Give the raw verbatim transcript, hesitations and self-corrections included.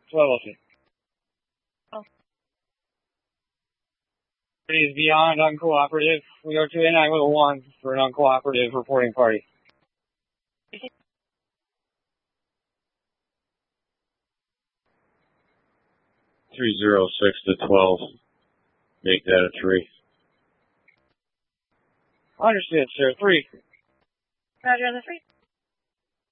Philadelphia. Oh. Is beyond uncooperative. We are to nine one one for an uncooperative reporting party. three zero six to twelve. Make that a three. Understood, sir. Three. Roger on the three.